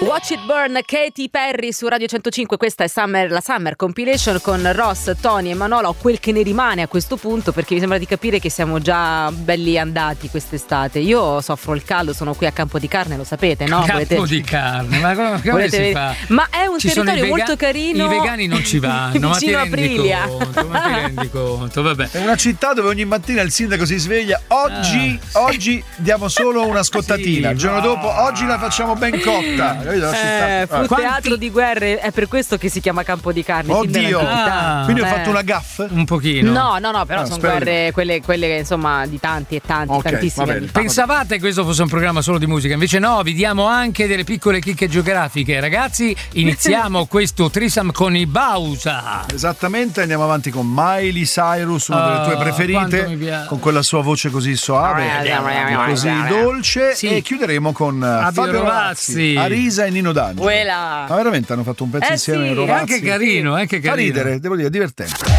Watch It Burn, Katy Perry su Radio 105. Questa è la Summer Compilation con Ross, Tony e Manola, o quel che ne rimane a questo punto, perché mi sembra di capire che siamo già belli andati quest'estate. Io soffro il caldo, sono qui a Campo di Carne, lo sapete, no? Campo di Carne, ma come si fa? Ma è un territorio molto carino. I vegani non ci vanno, ma ti rendi conto? Vabbè. È una città dove ogni mattina il sindaco si sveglia. Oggi diamo solo una scottatina, il giorno dopo oggi la facciamo ben cotta. Fu teatro di guerre, è per questo che si chiama Campo di Carne. Oddio, quindi ho fatto una gaffe? Un pochino. No, però sono guerre quelle insomma di tanti e tanti, tantissimi anni fa. Pensavate che questo fosse un programma solo di musica, invece no, vi diamo anche delle piccole chicche geografiche. Ragazzi, iniziamo questo threesome con i Bausa. Esattamente, andiamo avanti con Miley Cyrus, una delle tue preferite, con quella sua voce così soave, così dolce, e chiuderemo con Fabio Rovazzi, Arisa e Nino D'Angelo. Ma veramente hanno fatto un pezzo insieme, sì. Rovazzi. Anche carino. Fa ridere, devo dire, divertente.